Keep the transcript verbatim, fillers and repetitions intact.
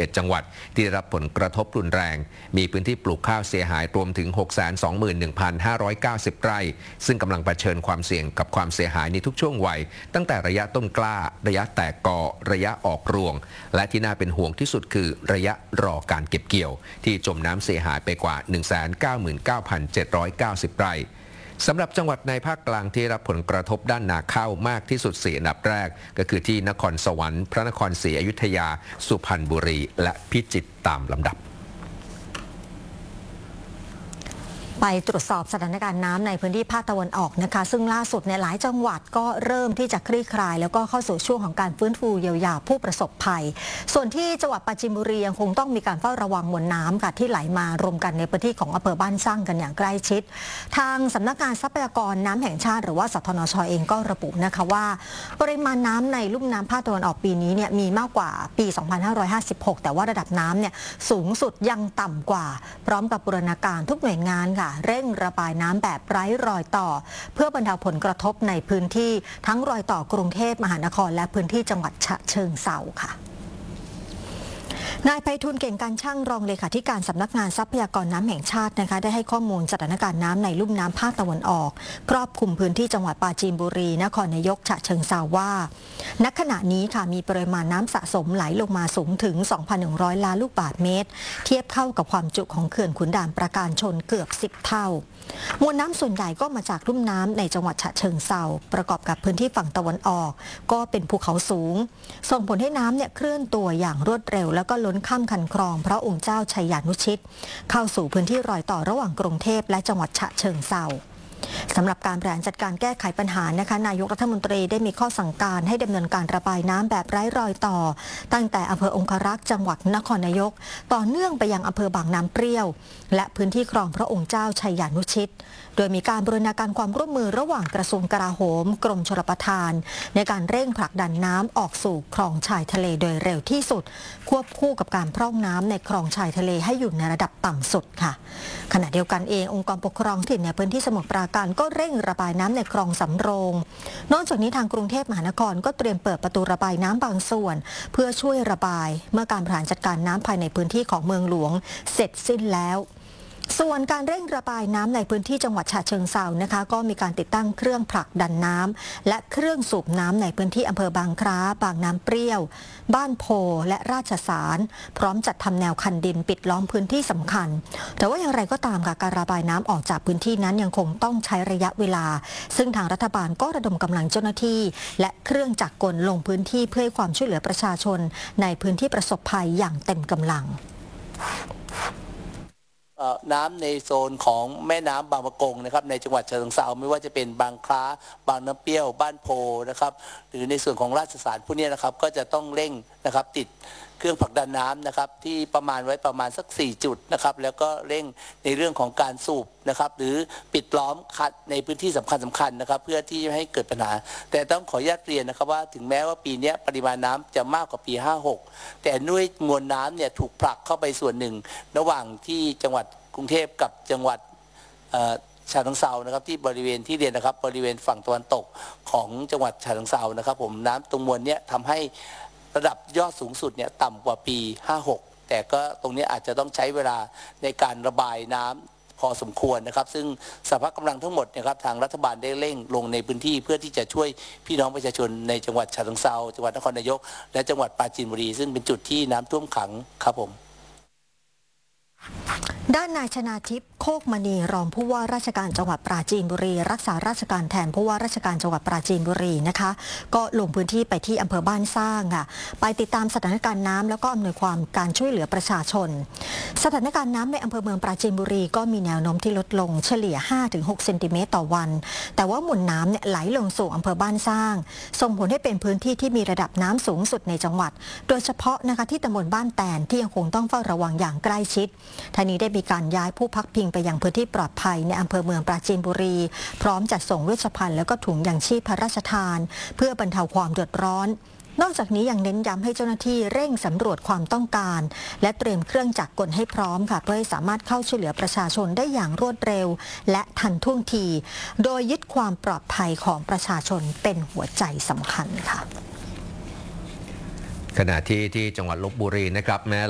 อ็ด จังหวัดที่ได้รับผลกระทบรุนแรงมีพื้นที่ปลูกข้าวเสียหายรวมถึง หกแสนสองหมื่นหนึ่งพันห้าร้อยเก้าสิบ ไร่ซึ่งกำลังเผชิญความเสี่ยงกับความเสียหายในทุกช่วงวัยตั้งแต่ระยะต้นกล้าระยะแตกกอระยะออกรวงและที่น่าเป็นห่วงที่สุดคือระยะรอการเก็บเกี่ยวที่จมน้ำเสียหายไปกว่า หนึ่งแสนเก้าหมื่นเก้าพันเจ็ดร้อยเก้าสิบ ไร่สำหรับจังหวัดในภาคกลางที่รับผลกระทบด้านนาข้าวมากที่สุดสี่อันดับแรกก็คือที่นครสวรรค์พระนครศรีอยุธยาสุพรรณบุรีและพิจิตรตามลำดับไปตรวจสอบสถานการณ์น้ำในพื้นที่ภาคตะวันออกนะคะซึ่งล่าสุดในหลายจังหวัดก็เริ่มที่จะคลี่คลายแล้วก็เข้าสู่ช่วงของการฟื้นฟูเยียวยาผู้ประสบภัยส่วนที่จังหวัดปราจีนบุรียังคงต้องมีการเฝ้าระวังมวลน้ำค่ะที่ไหลมารวมกันในพื้นที่ของอำเภอบ้านสร้างกันอย่างใกล้ชิดทางสำนักงานทรัพยากรน้ำแห่งชาติหรือว่าสทนช.เองก็ระบุนะคะว่าปริมาณน้ำในลุ่มน้ำภาคตะวันออกปีนี้เนี่ยมีมากกว่าปี สองพันห้าร้อยห้าสิบหก แต่ว่าระดับน้ำเนี่ยสูงสุดยังต่ำกว่าพร้อมกับบูรณาการทุกหน่วยงานค่ะเร่งระบายน้ำแบบไร้รอยต่อเพื่อบรรเทาผลกระทบในพื้นที่ทั้งรอยต่อกรุงเทพมหานครและพื้นที่จังหวัดฉะเชิงเทราค่ะนายไพฑูรย์เก่งการช่างรองเลขาธิการสำนักงานทรัพยากรน้ำแห่งชาตินะคะได้ให้ข้อมูลสถานการณ์น้ำในลุ่มน้ำภาคตะวันออกครอบคลุมพื้นที่จังหวัดปราจีนบุรีนครนายกฉะเชิงเทราว่าณขณะนี้ค่ะมีปริมาณน้ำสะสมไหลลงมาสูงถึง สองพันหนึ่งร้อย ล้านลูกบาศก์เมตรเทียบเท่ากับความจุของเขื่อนขุนด่านปราการชนเกือบสิบเท่ามวลน้ำส่วนใหญ่ก็มาจากลุ่มน้ำในจังหวัดฉะเชิงเทราประกอบกับพื้นที่ฝั่งตะวันออกก็เป็นภูเขาสูงส่งผลให้น้ำเนี่ยเคลื่อนตัวอย่างรวดเร็วแล้วก็ล้นข้ามคันคลองพระองค์เจ้าชัยยานุชิตเข้าสู่พื้นที่รอยต่อระหว่างกรุงเทพและจังหวัดฉะเชิงเทราสำหรับการบริหารจัดการแก้ไขปัญหานะคะนายกรัฐมนตรีได้มีข้อสั่งการให้ดำเนินการระบายน้ำแบบไร้รอยต่อตั้งแต่อำเภอองครักษ์จังหวัดนครนายกต่อเนื่องไปยังอำเภอบางน้ำเปรี้ยวและพื้นที่คลองพระองค์เจ้าชัยยานุชิตโดยมีการบูรณาการความร่วมมือระหว่างกระทรวงกลาโหมกรมชลประทานในการเร่งผลักดันน้ำออกสู่คลองชายทะเลโดยเร็วที่สุดควบคู่กับการพร่องน้ำในคลองชายทะเลให้อยู่ในระดับต่ำสุดค่ะขณะเดียวกันเององค์กรปกครองถิ่นในพื้นที่สมุทรปราการก็เร่งระบายน้ำในคลองสำโรงนอกจากนี้ทางกรุงเทพมหานครก็เตรียมเปิดประตูระบายน้ำบางส่วนเพื่อช่วยระบายเมื่อการบริหารจัดการน้ำภายในพื้นที่ของเมืองหลวงเสร็จสิ้นแล้วส่วนการเร่งระบายน้ำในพื้นที่จังหวัดฉะเชิงเทรานะคะก็มีการติดตั้งเครื่องผลักดันน้ำและเครื่องสูบน้ำในพื้นที่อำเภอบางคล้าบางน้ำเปรี้ยวบ้านโพและราชสารพร้อมจัดทำแนวคันดินปิดล้อมพื้นที่สำคัญแต่ว่าอย่างไรก็ตามค่ะการระบายน้ำออกจากพื้นที่นั้นยังคงต้องใช้ระยะเวลาซึ่งทางรัฐบาลก็ระดมกำลังเจ้าหน้าที่และเครื่องจักรกลลงพื้นที่เพื่อให้ความช่วยเหลือประชาชนในพื้นที่ประสบภัยอย่างเต็มกำลังน้ำในโซนของแม่น้ำบางปะกงนะครับในจังหวัดฉะเชิงเทราไม่ว่าจะเป็นบางคล้าบางน้ำเปรี้ยวบ้านโพนะครับหรือในส่วนของราชสารพวกนี้นะครับก็จะต้องเร่งนะครับติดเครื่องผลักดันน้ำนะครับที่ประมาณไว้ประมาณสักสี่จุดนะครับแล้วก็เร่งในเรื่องของการสูบนะครับหรือปิดล้อมคัดในพื้นที่สำคัญสำคัญนะครับเพื่อที่จะให้เกิดปัญหาแต่ต้องขออนุญาตเรียนนะครับว่าถึงแม้ว่าปีนี้ปริมาณน้ำจะมากกว่าปีห้าหกแต่ด้วยมวลน้ำเนี่ยถูกผลักเข้าไปส่วนหนึ่งระหว่างที่จังหวัดกรุงเทพกับจังหวัดฉะเชิงเทรานะครับที่บริเวณที่เรียนนะครับบริเวณฝั่งตะวันตกของจังหวัดฉะเชิงเทรานะครับผมน้ำตรงมวลนี้ทำให้ระดับยอดสูงสุดเนี่ยต่ำกว่าปีห้าหกแต่ก็ตรงนี้อาจจะต้องใช้เวลาในการระบายน้ำพอสมควรนะครับซึ่งสภาพกำลังทั้งหมดนะครับทางรัฐบาลได้เร่งลงในพื้นที่เพื่อที่จะช่วยพี่น้องประชาชนในจังหวัดฉะเชิงเทราจังหวัดนครนายกและจังหวัดปราจีนบุรีซึ่งเป็นจุดที่น้ำท่วมขังครับผมด้านนายชนาทิพย์โคกมณีรองผู้ว่าราชการจังหวัดปราจีนบุรีรักษาราชการแทนผู้ว่าราชการจังหวัดปราจีนบุรีนะคะก็ลงพื้นที่ไปที่อำเภอบ้านสร้างค่ะไปติดตามสถานการณ์น้ำแล้วก็อำนวยความการช่วยเหลือประชาชนสถานการณ์น้ำในอำเภอเมืองปราจีนบุรีก็มีแนวโน้มที่ลดลงเฉลี่ย ห้าถึงหก เซนติเมตรต่อวันแต่ว่ามวลน้ำเนี่ยไหลลงสู่อำเภอบ้านสร้างส่งผลให้เป็นพื้นที่ที่มีระดับน้ำสูงสุดในจังหวัดโดยเฉพาะนะคะที่ตำบลบ้านแตนที่ยังคงต้องเฝ้าระวังอย่างใกล้ชิดทางนี้ได้มีการย้ายผู้พักพิงไปยังพื้นที่ปลอดภัยในอำเภอเมืองปราจีนบุรีพร้อมจัดส่งเวชภัณฑ์แล้วก็ถุงยางชีพพระราชทานเพื่อบรรเทาความเดือดร้อนนอกจากนี้ยังเน้นย้ำให้เจ้าหน้าที่เร่งสำรวจความต้องการและเตรียมเครื่องจักรกลให้พร้อมค่ะเพื่อให้สามารถเข้าช่วยเหลือประชาชนได้อย่างรวดเร็วและทันท่วงทีโดยยึดความปลอดภัยของประชาชนเป็นหัวใจสำคัญค่ะขณะที่ที่จังหวัดลพบุรีนะครับแม้